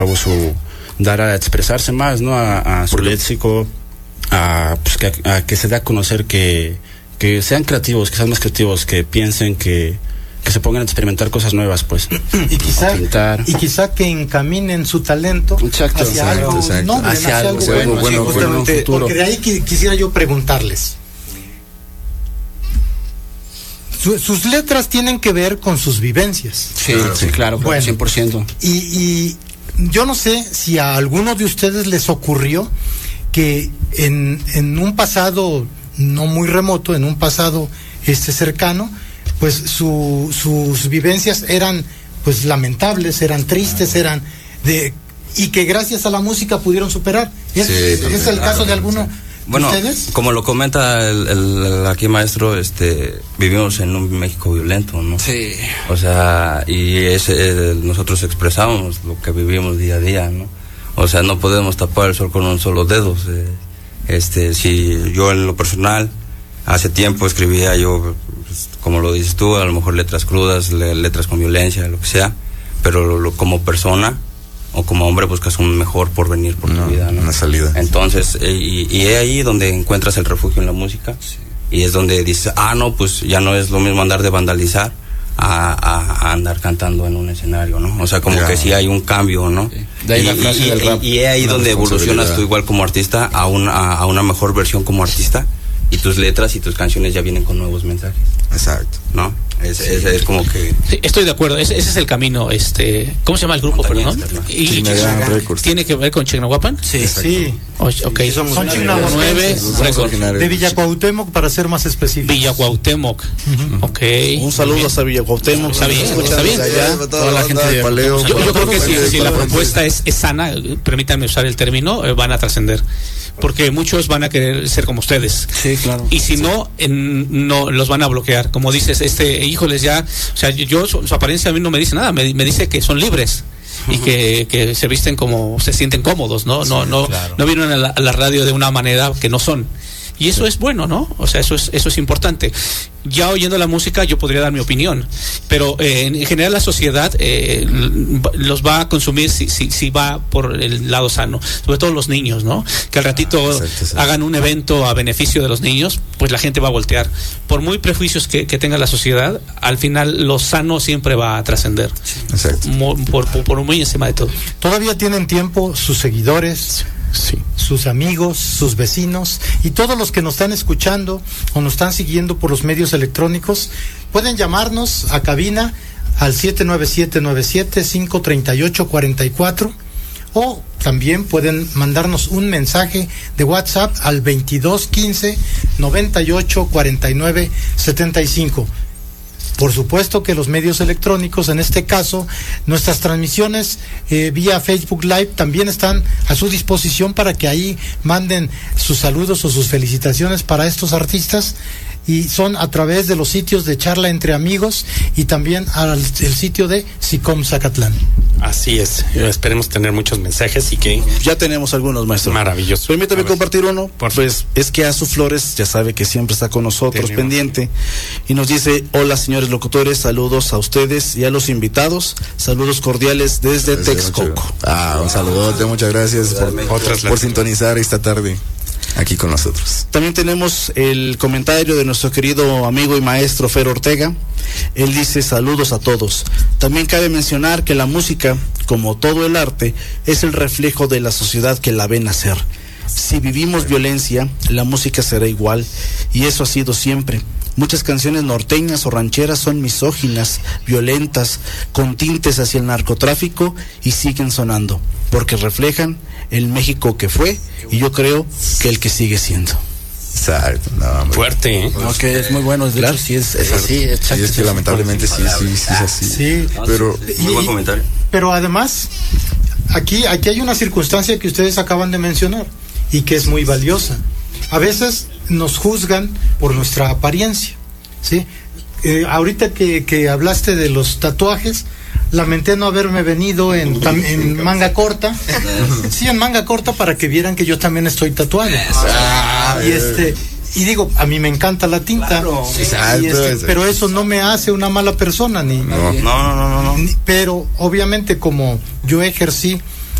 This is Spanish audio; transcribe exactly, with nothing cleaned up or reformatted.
su dar a expresarse más, ¿no? A, a su léxico, a, pues, que, a que se dé a conocer que, que sean creativos, que sean más creativos, que piensen, que, que se pongan a experimentar cosas nuevas, pues. Y quizá, y quizá que encaminen su talento exacto, hacia exacto, algo exacto. noble, hacia, hacia algo, algo bueno, bueno, bueno, sí, bueno, bueno, futuro. Porque de ahí qu- quisiera yo preguntarles. Su, sus letras tienen que ver con sus vivencias. Sí, claro, sí, claro, bueno, cien por ciento. Y, y yo no sé si a alguno de ustedes les ocurrió que en, en un pasado no muy remoto, en un pasado este cercano, pues su, sus vivencias eran pues lamentables, eran tristes, eran de y que gracias a la música pudieron superar. ¿Es, sí, ¿es el claro, caso de alguno? Bueno, ¿ustedes? Como lo comenta el, el, el aquí maestro, este, vivimos en un México violento, ¿no? Sí. O sea, y ese, nosotros expresamos lo que vivimos día a día, ¿no? O sea, no podemos tapar el sol con un solo dedo. Eh, este, si yo en lo personal, hace tiempo escribía yo, pues, como lo dices tú, a lo mejor letras crudas, le, letras con violencia, lo que sea, pero lo, lo, como persona o como hombre buscas un mejor porvenir por no, tu vida, ¿no? Una salida. Entonces, eh, y, y es ahí donde encuentras el refugio en la música, sí. Y es donde dices, ah, no, pues ya no es lo mismo andar de vandalizar a, a, a andar cantando en un escenario, ¿no? O sea, como ya. que sí hay un cambio, ¿no? Sí. De ahí y, la frase y, del rap. Y es ahí donde evolucionas tú igual como artista a una, a una mejor versión como artista, y tus letras y tus canciones ya vienen con nuevos mensajes. Exacto. ¿No? Es, sí. es, es como que... Sí, estoy de acuerdo, ese, ese es el camino. este ¿Cómo se llama el grupo? Perdón. Y ¿tiene que ver con Chignahuapan? Sí, sí. O, ok, sí, son Chignahuapan nueve de Villa Cuauhtémoc, para ser más específico. Villa Cuauhtémoc. Uh-huh. Ok. Un saludo hasta Villa Cuauhtémoc. Está bien, está bien. Allá, toda la gente de Paleo. Yo, yo creo que si, si la propuesta es, es sana, permítanme usar el término, eh, van a trascender. Porque muchos van a querer ser como ustedes. Sí, claro. Y si sí. no, en, no los van a bloquear. Como dices, este, híjoles, ya, o sea, yo, su, su apariencia a mí no me dice nada, me, me dice que son libres. Y que, que se visten como se sienten cómodos, ¿no? No, sí, no, claro. no vienen a la, a la radio de una manera que no son. Y eso es bueno, ¿no? O sea, eso es, eso es importante. Ya oyendo la música yo podría dar mi opinión, pero eh, en general la sociedad eh, los va a consumir si, si, si va por el lado sano, sobre todo los niños, ¿no? Que al ratito ah, exacto, exacto. hagan un evento a beneficio de los niños, pues la gente va a voltear. Por muy prejuicios que, que tenga la sociedad, al final lo sano siempre va a trascender. Exacto. Por, por, por muy encima de todo. Todavía tienen tiempo sus seguidores, sí, sus amigos, sus vecinos y todos los que nos están escuchando o nos están siguiendo por los medios electrónicos, pueden llamarnos a cabina al siete nueve siete nueve siete cinco tres ocho cuatro cuatro o también pueden mandarnos un mensaje de WhatsApp al veintidós quince noventa y ocho cuarenta y nueve setenta y cinco. Por supuesto que los medios electrónicos, en este caso, nuestras transmisiones eh, vía Facebook Live también están a su disposición para que ahí manden sus saludos o sus felicitaciones para estos artistas, y son a través de los sitios de Charla Entre Amigos y también al el sitio de SICOM Zacatlán. Así es, esperemos tener muchos mensajes y que ya tenemos algunos, maestro. Maravilloso. Permítame compartir uno, Por pues es que Azu Flores ya sabe que siempre está con nosotros, tenemos. pendiente, y nos dice: hola señores locutores, saludos a ustedes y a los invitados, saludos cordiales desde Desde Texcoco. Ah, un saludote, muchas gracias por, Otras por sintonizar esta tarde aquí con nosotros. También tenemos el comentario de nuestro querido amigo y maestro Fer Ortega. Él dice: saludos a todos. También cabe mencionar que la música, como todo el arte, es el reflejo de la sociedad que la ve nacer. Si vivimos violencia, la música será igual, y eso ha sido siempre. Muchas canciones norteñas o rancheras son misóginas, violentas, con tintes hacia el narcotráfico, y siguen sonando, porque reflejan el México que fue, y yo creo que el que sigue siendo. Exacto, no, fuerte, ¿eh? No, que es muy bueno, de claro. hecho sí es, es así, exacto. Sí, es que lamentablemente sí, sí, sí, es así. Sí, pero muy buen comentario. Pero además, aquí, aquí hay una circunstancia que ustedes acaban de mencionar y que es muy valiosa. A veces nos juzgan por nuestra apariencia, ¿sí? Eh, ahorita que, que hablaste de los tatuajes, lamenté no haberme venido en, tam, en manga corta. Sí, en manga corta, para que vieran que yo también estoy tatuado. Ah, y este y digo, a mí me encanta la tinta, claro, sí, y este, pero eso no me hace una mala persona, ni no, no, no, no, no. Ni, pero obviamente como yo ejercí